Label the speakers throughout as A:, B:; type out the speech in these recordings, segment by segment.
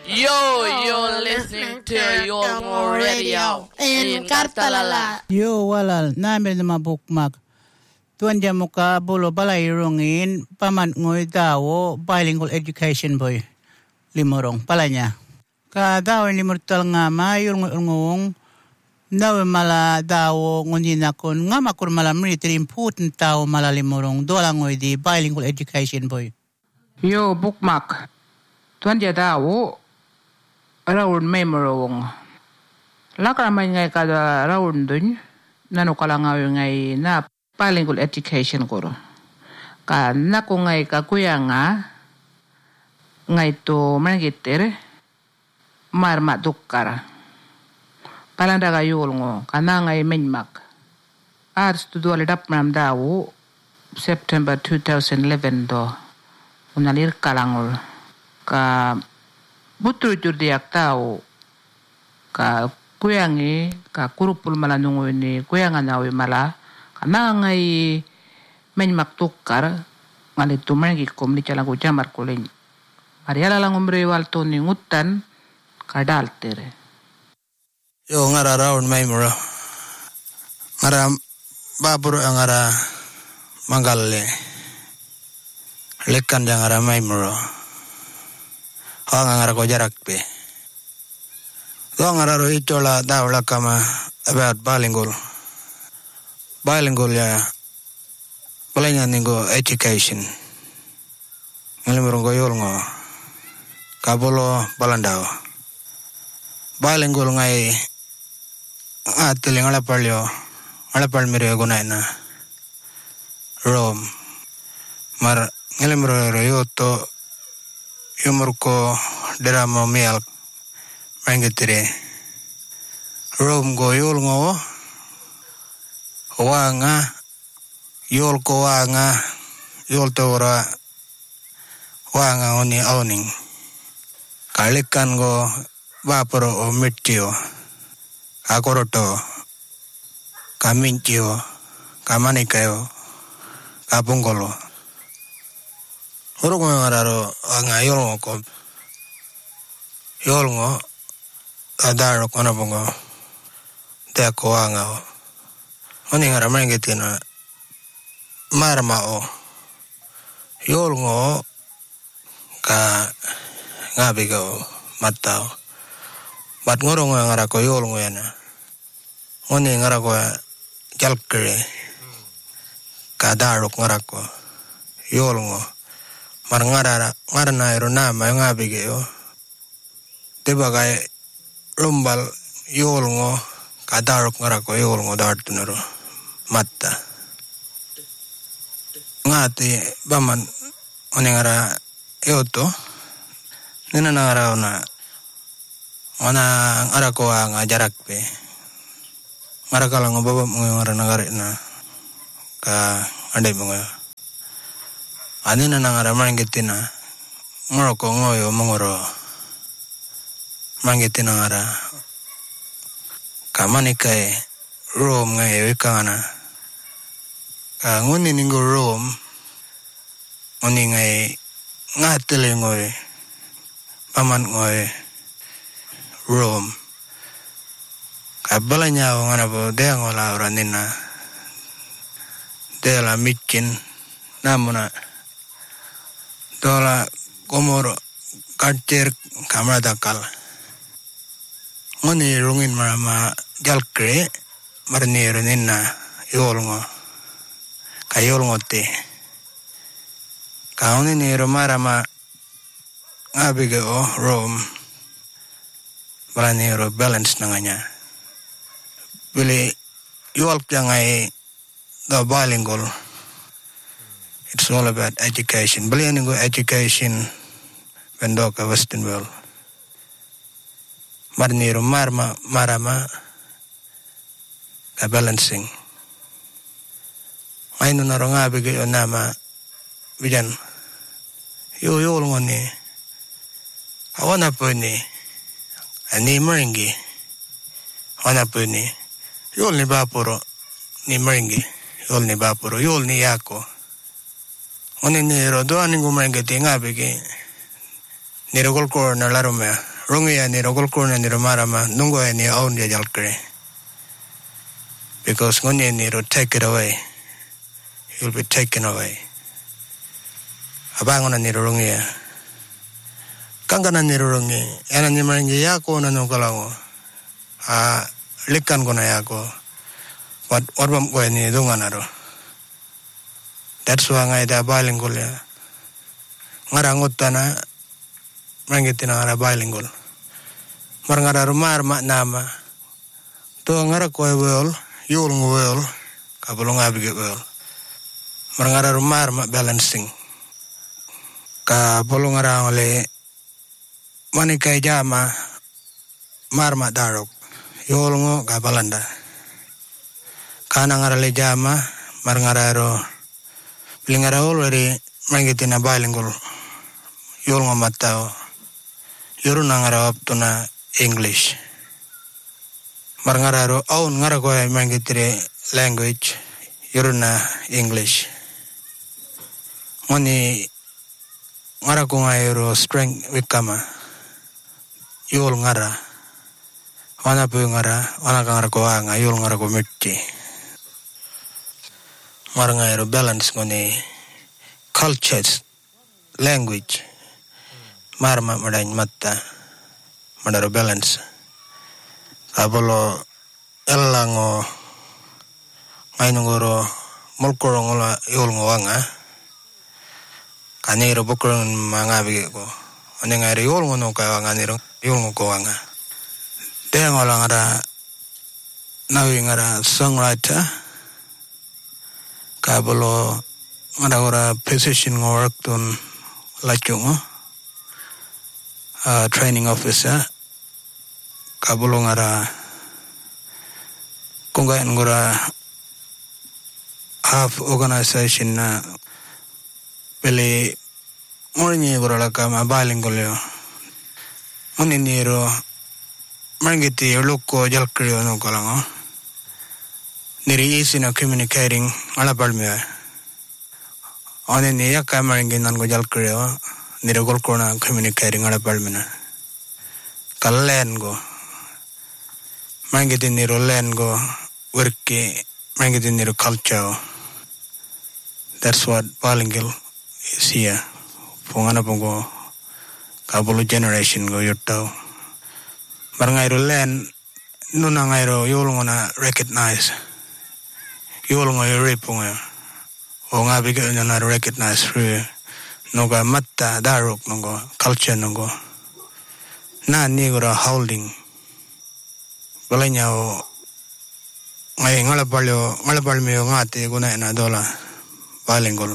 A: You're listening to Yolngu Radio in Kartalala.
B: Yo, walal, namin na mabukmak. Tuan dyan mo ka, bulo balay rungin, paman ngoy dawo, bilingual education boy. Limurong, pala niya. Ka dawo limurtal nga ma, yung dawo mala dawo ngunina kun, nga makur mala military important dawo mala limurong, dola ngoy di bilingual education boy.
C: Yo, bukmak. Tuan dyan dawo, Raul memorong. Lakaraman ngay kada Raul dun, nanukalangaw ngay na bilingual education ko. Ka nako ngay kakuya nga, ngay to mangitir, marma dukkara. Palandaga yul ngo, kana ngay menmak. Ars tu duwali dapnam dawo, September 2011 do, unalir kalangol. Ka butur diak tao ka kuyangi ka kurupul mala nungu ni kuyanga nawi mala kana ngai menmak tukkar ngali tumangi kom ni calangu jamar kulen ariala lang umre walto ni ngutan kadal tere
D: yo ngara raun maimura ngara babur ngara mangalle lekkan ngara maimura ngara ko jarak pe. Ngara ro itola daula kama about bilingual. Bilingual ya. Palanya ningo education. Ngalimurong ko yulngo. Kabolo balandao. Bilingual ngai atili ngalapalyo. Ngalapal miryo gunay na. Rome. Mar ngalimurong yoto yumurko drama mial mangitire rom go yul ngo wanga yul ko wanga yul tora wanga oni owning kalikan go vaporo o mitio akoroto kamintio kamanikayo kapungolo Urung ngararo nga yolngo ko yolngo adaro kono bongo de ko anga oni ngara mangetina marma o yolngo ka ngabigo matao bat ngorong ngara ko yolngo yana oni ngara ko jalkre ka daro ngara ko yolngo marangara ngarana ero nama ngabige yo tebagai rumbal yolngo kadarok ngarako yolngo dartunero matta ngati baman onengara yoto nena ngara ona ngarako ngajarak pe ngarakala ngobaba ngara nagare na ka ande bunga Anina nangara mangitina ngoroko ngoyo mongoro mangitina ngara kamanikae Rome ngayo ikana ka nguni ningo Rome nguni ngai ngatele ngoy paman ngoy Rome ka balanya ngana bo de ngola oranina de la mitkin namuna Dola komoro karcer kamera dakal. Ngoni rungin marama jalkre marni renina yolngo kayolngo te. Kauni ni marama ngabige o Rome balani ro balance nanganya. Bili yolk jangai the bilingual. It's all about education. Belian go education bendoka Western world. Marniro marama ka balancing. Ayno na ronga bigi nama bijan. Yo ngoni. Awana po ni ani meringi. Awana po ni yol ni bapuro ni meringi. Yol ni bapuro yol ni yako. Oni nero doa ningu mengeti ngabe ki nero golko na larome rungia ni rogolkurna ni marama nungo ni own ya jalkre. Because ngoni ni ro take it away. You'll be taken away. Abangona ni rungia. Kangana ni rungi. Ena ni maringi yako na nukalango. Likan ko na yako. What bam ko ni dunganaro. That's why ngai da bilingual ya. Ngarangot na mangitin ngara bilingual. Marangara rumar mak nama. To ngara ko well, yul well, kabulong abige well. Marangara rumar mak balancing. Ka bolong ngara ole manikai jama mar mak darok. Yul ngo ka balanda. Kana ngara le jama marangara ro Lingara already mangitina bilingual. Yul nga matao. Yuru na ngara up to na English. Marangara ro aun ngara ko mangitire language. Yuru na English. Ngoni ngara ko nga yuru strength wikama. Yul ngara. Wana po ngara. Wana ka ngara ko nga. Yul ngara ko mirti. Marangay ro balance ngoni cultures, language, marma madain matta, madaro balance. Abolo elango ngainungoro molkoro ngola yul ngwanga. Kaniro bukron mangabi ko. Ane ngari yul ngono ka nganiro yul ngwanga. Dia ngola ngara nawi ngara songwriter. Kabolo ngara position work ton lachungo training officer kabolo ngara kunga ngora half organization na pele morni ngora kama bilingual yo muniniro mangiti loko jalkrio no kalango Niri easy na communicating ala palmia. One ni yakka maringin nan go jalkreo niri golkona communicating ala palmina. Kallen go. Mangitin niro len go worki mangitin niro culture. That's what bilingual is here. Pungana pungo kabulu generation go yutau. Barangairo len nunangairo yulungona recognize. Yul nga yuripong ya. O nga bigay na recognize free. Noga matta darok nogo culture nogo. Na nigura holding. Balay niya o ngay ngalapal miyo ngati guna na dola bilingual.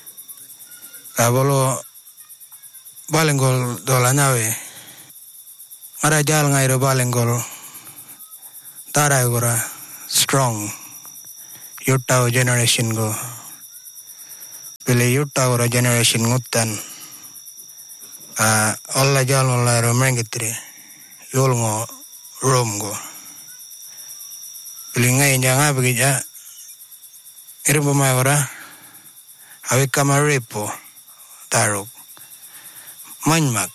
D: Kabolo bilingual dola nawe. Marajal nga iro bilingual. Taray gura strong. Yutau generation go. Pili yutau ra generation ngutan. Alla jalan la ro mangitri. Yul ngo rom go. Pili ngai nga begija. Irbo mai ora. Awi kamaripo tarok. Manmak.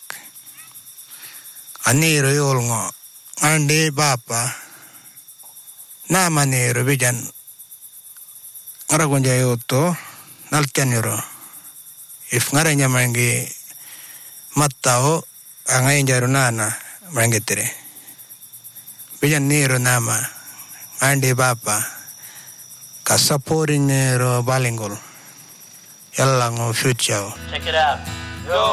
D: Ani ro yul ngo. Andi bapa. Nama ni ro bijan. Ngara gonja yoto nalkan yoro. If ngara nya mangi matao angai jaru nana mangi tere. Bijan niro nama andi bapa kasapori niro bilingual. Yalla ngo future.
A: Check it out.